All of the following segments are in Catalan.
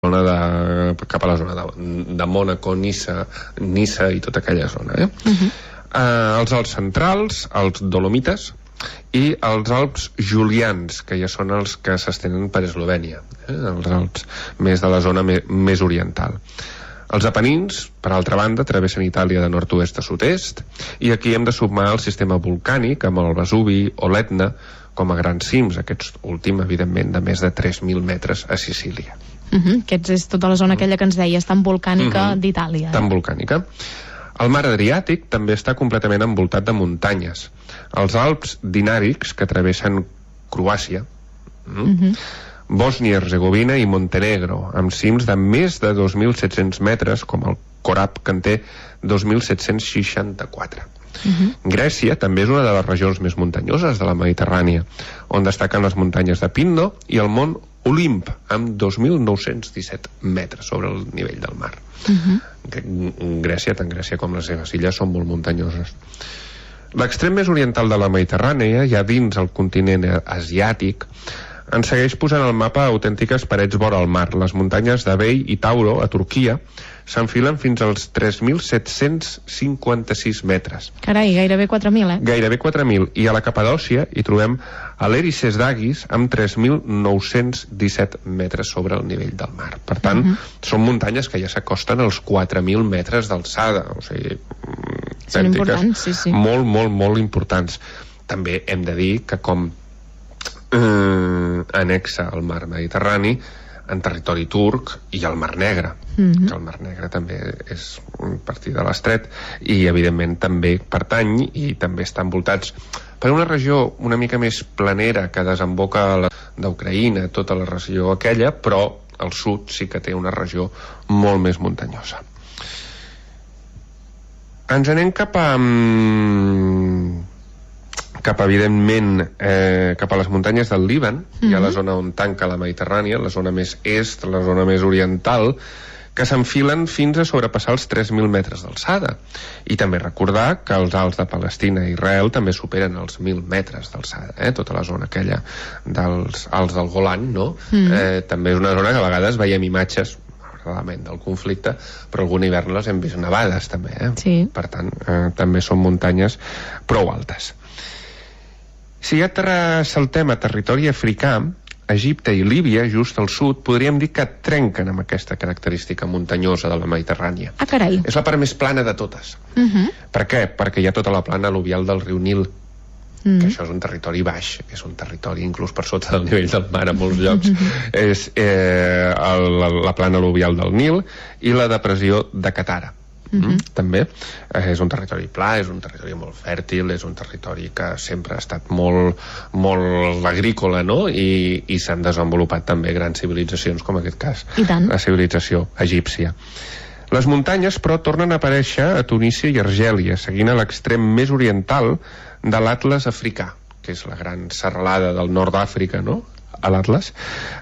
cap a la zona de Mònaco, Niça i tota aquella zona. Els Alps centrals, els Dolomites i els Alps Julians, que ja són els que s'estenen per Eslovènia, els Alps més de la zona més oriental. Els Apenins, per altra banda, travessen Itàlia de nord-oest a sud-est, i aquí hem de sumar el sistema volcànic amb el Vesuvi o l'Etna com a grans cims, aquest últim, evidentment, de més de 3.000 metres a Sicília. Aquests és tota la zona aquella que ens deies, tan volcànica d'Itàlia. Tan volcànica. El mar Adriàtic també està completament envoltat de muntanyes. Els Alps Dinàrics, que travessen Croàcia, Bòsnia-Herzegovina i Montenegro, amb cims de més de 2.700 metres, com el Korab, que en té 2.764. Grècia també és una de les regions més muntanyoses de la Mediterrània, on destaquen les muntanyes de Pinno i el mont Olimp, amb 2.917 metres sobre el nivell del mar. Grècia, tant Grècia com les seves illes, són molt muntanyoses. L'extrem més oriental de la Mediterrània, ja dins el continent asiàtic, ens segueix posant al mapa autèntiques parets vora el mar. Les muntanyes d'Abei i Tauro, a Turquia, s'enfilen fins als 3.756 metres. Carai, gairebé 4.000, Gairebé 4.000. I a la Capadòcia hi trobem a l'Erices d'Agis amb 3.917 metres sobre el nivell del mar. Per tant, són muntanyes que ja s'acosten als 4.000 metres d'alçada. O sigui, són importants, sí. Molt, molt, molt importants. També hem de dir que com anexa al mar Mediterrani, en territori turc i al Mar Negre, que el Mar Negre també és partir de l'estret i evidentment també pertany i també estan envoltats per una regió una mica més planera que desemboca d'Ucraïna, tota la regió aquella, però al sud sí que té una regió molt més muntanyosa. Ens anem cap evidentment cap a les muntanyes del Líban, hi ha la zona on tanca la Mediterrània, la zona més est, la zona més oriental, que s'enfilen fins a sobrepassar els 3.000 metres d'alçada. I també recordar que els Alps de Palestina i Israel també superen els 1.000 metres d'alçada, tota la zona aquella dels Alps del Golan, no? També és una zona que a vegades veiem imatges del conflicte, però algun hivern les hem vist nevades també, Sí. Per tant, també són muntanyes prou altes. Si ja saltem a territori africà, Egipte i Líbia, just al sud, podríem dir que trenquen amb aquesta característica muntanyosa de la Mediterrània. Ah, carai. És la part més plana de totes. Per què? Perquè hi ha tota la plana al·luvial del riu Nil, que això és un territori baix, és un territori inclús per sota del nivell del mar a molts llocs. És la plana al·luvial del Nil i la depressió de Katara. També és un territori pla, és un territori molt fèrtil, és un territori que sempre ha estat molt agrícola, no? I s'han desenvolupat també grans civilitzacions, com en aquest cas la civilització egípcia. Les muntanyes, però, tornen a aparèixer a Tunísia i Argèlia, seguint a l'extrem més oriental de l'Atles africà, que és la gran serralada del nord d'Àfrica, no? A l'Atles.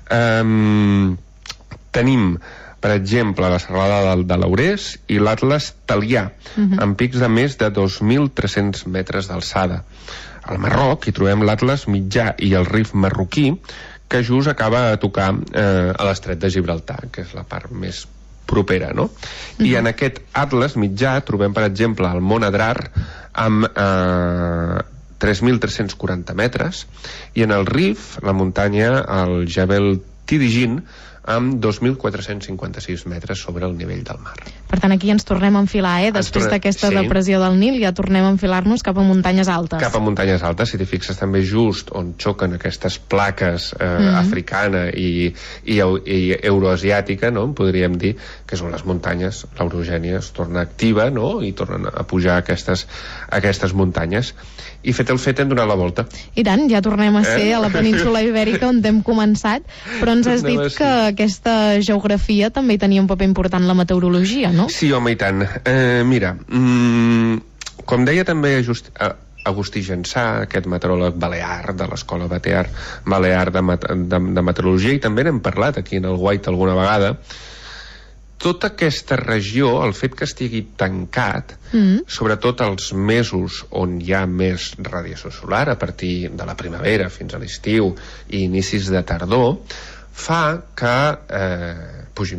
Tenim, per exemple, la serralada de l'Aurès i l'Atles Talià, amb pics de més de 2.300 metres d'alçada. Al Marroc hi trobem l'Atles mitjà i el Rif marroquí, que just acaba a tocar a l'estret de Gibraltar, que és la part més propera, no? I en aquest Atles mitjà trobem, per exemple, el Mont Adrar amb 3.340 metres, i en el Rif, la muntanya, el Jebel Tidijin, amb 2.456 metres sobre el nivell del mar. Per tant, aquí ens tornem a enfilar, després d'aquesta depressió del Nil, ja tornem a enfilar-nos cap a muntanyes altes. Cap a muntanyes altes, si t'hi fixes també just on xoquen aquestes plaques africana i euroasiàtica, no? Podríem dir que són les muntanyes, l'orogènia es torna activa, no? I tornen a pujar aquestes muntanyes. I fet el fet hem donat la volta. I tant, ja tornem a ser a la península Ibèrica on hem començat, però ens has dit que aquesta geografia també hi tenia un paper important la meteorologia, no? Sí, home, i tant. Mira, com deia també Agustí Jansà, aquest meteoròleg balear de l'escola balear de meteorologia, i també n'hem parlat aquí en el White alguna vegada, tota aquesta regió, el fet que estigui tancat, sobretot els mesos on hi ha més radiació solar, a partir de la primavera fins a l'estiu i inicis de tardor, fa que